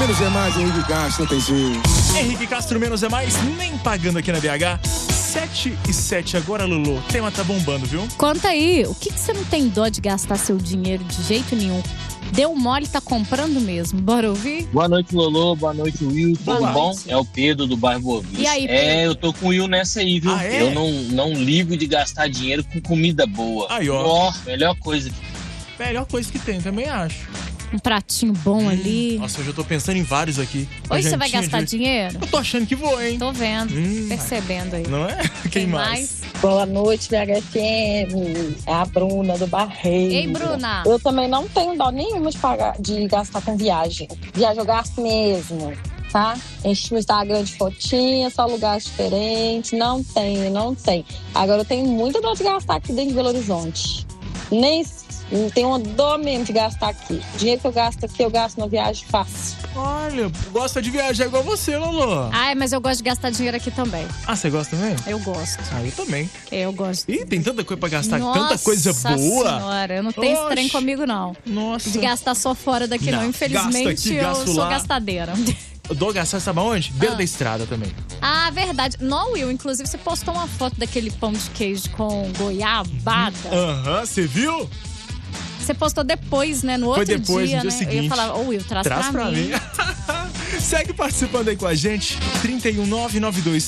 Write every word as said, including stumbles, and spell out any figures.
Menos é mais, Henrique Castro, não tem jeito. Henrique Castro, menos é mais, nem pagando aqui na B H. sete e sete agora, Lulu. O tema tá bombando, viu? Conta aí, o que, que você não tem dó de gastar seu dinheiro de jeito nenhum? Deu mole, tá comprando mesmo. Bora ouvir? Boa noite, Lolo. Boa noite, Will. Tudo Boa bom? noite. É o Pedro do bairro Boa Vista. E aí, Pedro? É, eu tô com o Will nessa aí, viu? Ah, é? Eu não, não ligo de gastar dinheiro com comida boa. Aí, ó. Ó, melhor coisa. Melhor coisa que tem, também acho. Um pratinho bom ali. Nossa, eu já tô pensando em vários aqui. Hoje você vai Jantinha gastar de- dinheiro? Eu tô achando que vou, hein? Tô vendo, Hum, percebendo aí. Não é? Quem Tem mais? Boa noite, B H F M. É a Bruna do Barreiro. Ei, Bruna. Eu também não tenho dó nenhuma de, pagar, de gastar com viagem. Viagem eu gasto mesmo, tá? Enche o Instagram de fotinha, só lugares diferentes. Não tem, não tem. Agora eu tenho muita dó de gastar aqui dentro de Belo Horizonte. Nem não tenho uma dó mesmo de gastar aqui. O dinheiro que eu gasto aqui, eu gasto na viagem fácil. Olha, gosta de viajar igual você, Lolo. Ai, mas eu gosto de gastar dinheiro aqui também. Ah, você gosta mesmo? Eu gosto. Ah, eu também. É, eu gosto. Ih, tem tanta coisa pra gastar, Nossa tanta coisa boa. Senhora, eu não tenho esse trem Oxe. comigo, não. Nossa. De gastar só fora daqui, não. Não, Infelizmente, gasto aqui, eu gasto sou lá. gastadeira. Eu dou gastar, sabe aonde? Beira Ah. da estrada também. Ah, verdade. Não, Will, inclusive você postou uma foto daquele pão de queijo com goiabada. Aham, você viu? Você postou depois, né? No Foi outro depois, dia, no dia né? seguinte. Eu ia falar, ô Will, traz, Traz pra, pra mim. mim. Segue participando aí com a gente. trinta e um nove nove dois